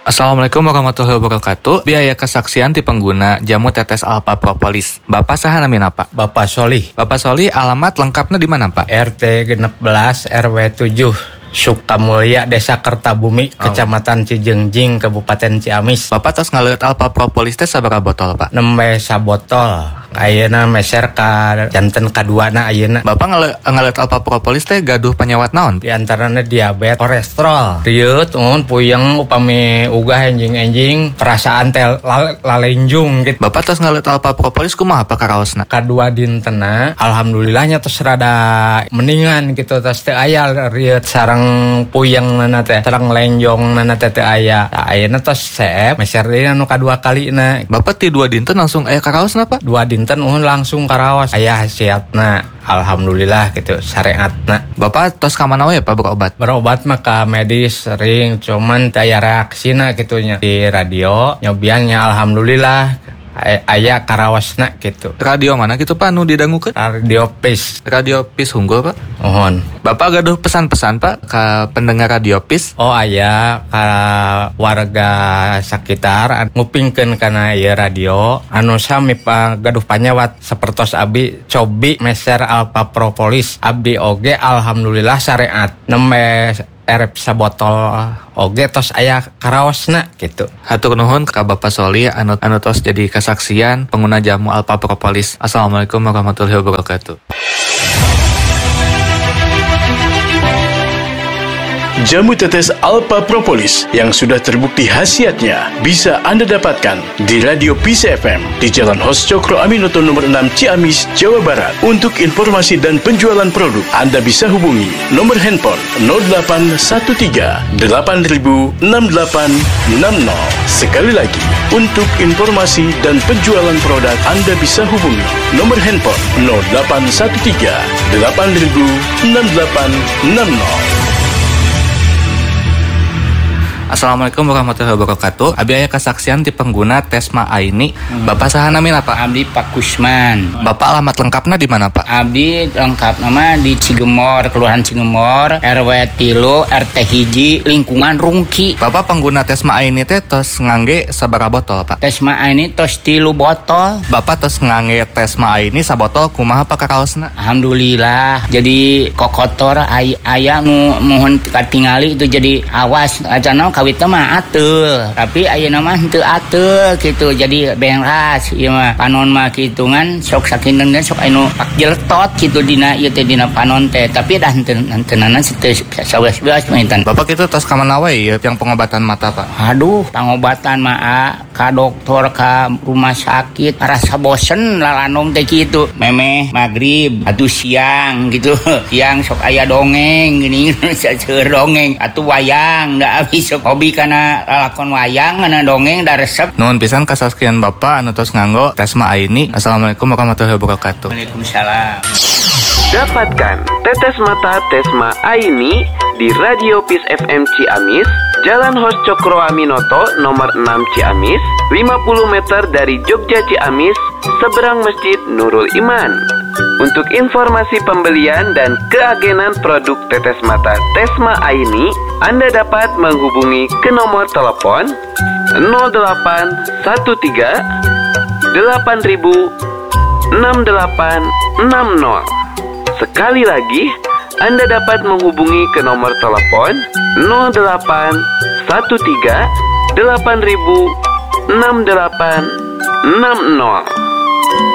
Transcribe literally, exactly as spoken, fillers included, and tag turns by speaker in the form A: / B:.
A: Assalamualaikum warahmatullahi wabarakatuh. Biaya kesaksian ti pengguna jamu tetes Alpha Propolis. Bapak saha namina Pak?
B: Bapak Soli.
A: Bapak Soli, alamat lengkapnya di mana Pak?
B: R T enam belas R W tujuh Sukamulya, Desa Kertabumi, oh. Kecamatan Cijengjing, Kabupaten Ciamis.
A: Bapak tos ngaliat Alpha Propolis teh sabaraha botol Pak?
B: Nembe sabotol. Ayeuna meser ka janten kaduana ayeuna.
A: Bapak ngaliat Alpha Propolis teh gaduh penyewat naon?
B: Di antaranya diabetes, kolesterol, riut, un puyeng upami ugah enjing-enjing, perasaan teh lalenjung gitu.
A: Bapak tos ngaliat Alpha Propolis kumaha Pak karaosna?
B: Kadua dintena alhamdulillahnya tos rada mendingan gitu, tos teu aya riut sareng puyeng nana teh, sareng lenjong nana teh teu aya. Nah, ayeuna tos seep meser deui anu kadua kalina.
A: Bapak ti dua dinten langsung aya karaosna Pak?
B: Dua dinten uhun langsung karaos aya hasiatna, alhamdulillah gitu, syariatna.
A: Bapak tos ka mana we Pak berobat?
B: Berobat mah ka medis sering, cuman daya reaksina gitunya di radio nyobiannya alhamdulillah aya karawasna gitu.
A: Radio mana gitu Pak nu didangukeun?
B: Radio Pis.
A: Radio Pis unggul Pak?
B: Mohon.
A: Bapak gaduh pesan-pesan Pak ka pendengar Radio Pis?
B: Oh aya ka warga sekitar ngupingkeun kana ieu radio anu sami Pak gaduh panyawat sapertos abdi cobi meser Alpha Propolis. Abdi oge alhamdulillah syariat nembe erep sabotol oge tos aya karaosna gitu.
A: Hatur nuhun ka Bapak Soli anu anu tos jadi kesaksian pengguna jamu Alpha Propolis. Assalamualaikum warahmatullahi wabarakatuh.
C: Jamu tetes Alpha Propolis yang sudah terbukti khasiatnya bisa Anda dapatkan di Radio Pis F M di Jalan Hos Cokro Aminoto nomor enam Ciamis, Jawa Barat. Untuk informasi dan penjualan produk, Anda bisa hubungi nomor handphone nol delapan satu tiga delapan nol enam delapan enam nol. Sekali lagi, untuk informasi dan penjualan produk, Anda bisa hubungi nomor handphone nol delapan satu tiga delapan nol enam delapan enam nol.
A: Assalamualaikum warahmatullahi wabarakatuh. Abi aya kesaksian ti pengguna Tesma Aini. Hmm. Bapak saha namina Pak?
D: Abdi Pak Kusman.
A: Bapak alamat lengkapna di mana Pak?
D: Abdi lengkap nama di Cigemor, Kelurahan Cigemor, R W tilu, R T hiji, lingkungan Rungki.
A: Bapak pengguna Tesma Aini teh tos ngangge sabaraha botol Pak?
D: Tesma Aini tos tilu botol.
A: Bapak tos ngangge Tesma Aini sabotol kumaha Pak karaosna?
D: Alhamdulillah. Jadi kokotor ay aya nu mohon katingali itu jadi awas acana kawit mah atul, tapi ayeuna mah teu atul gitu. Jadi beras ieu mah panon mah kitungan sok sakinten sok anu pakjeltot gitu dina ieu teh dina panon teh, tapi dah tenana teu saweas-weas maintan.
A: Bapak kitu tos ka mana we ieu yang pengobatan mata Pak?
D: Aduh, pengobatan mah ka dokter ka rumah sakit rasa bosen lalanong teh kitu. Memeh magrib atuh siang gitu. Siang sok aya dongeng gini saeur dongeng atuh wayang da abis sok hobi kana lakon wayang kana dongeng da resep.
A: Nuhun pisan kasaskian Bapak anu tos nganggo Tesma Aini. Assalamualaikum warahmatullahi wabarakatuh.
D: Waalaikumsalam.
E: Dapatkan tetes mata Tesma Aini di Radio Pis F M Ciamis, Jalan Hos Cokro Aminoto nomor enam Ciamis, lima puluh meter dari Jogja Ciamis, seberang Masjid Nurul Iman. Untuk informasi pembelian dan keagenan produk tetes mata Tesma Aini, Anda dapat menghubungi ke nomor telepon nol delapan satu tiga delapan nol enam delapan enam nol. Sekali lagi, Anda dapat menghubungi ke nomor telepon nol delapan satu tiga delapan nol enam delapan enam nol.